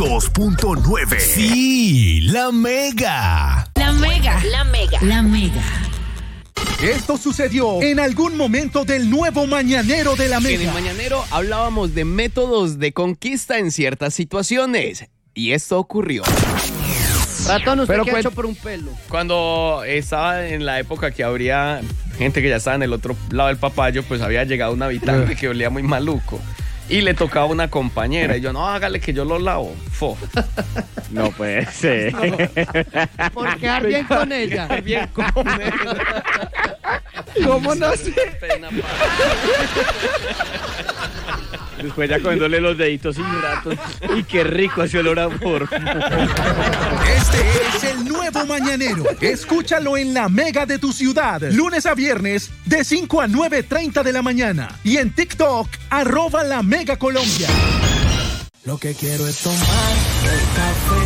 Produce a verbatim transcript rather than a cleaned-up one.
dos punto nueve. Sí, la Mega. La Mega. La Mega. La Mega. Esto sucedió en algún momento del nuevo Mañanero de la Mega. En el Mañanero hablábamos de métodos de conquista en ciertas situaciones. Y esto ocurrió. Ratón, ¿usted Pero qué ha cuen- hecho por un pelo? Cuando estaba en la época que habría gente que ya estaba en el otro lado del papayo, pues había llegado un habitante que olía muy maluco. Y le tocaba una compañera. Y yo, no, hágale que yo lo lavo. Fo. No puede ser. Por quedar bien con ella. Bien con él. ¿Cómo no sé? Pena, pa. Después ya comiéndole los deditos y ratos. Y qué rico ese olor a amor. Este es el nuevo Mañanero. Escúchalo en la Mega de tu ciudad. Lunes a viernes de cinco a nueve treinta de la mañana. Y en TikTok, arroba la Mega Colombia. Lo que quiero es tomar el café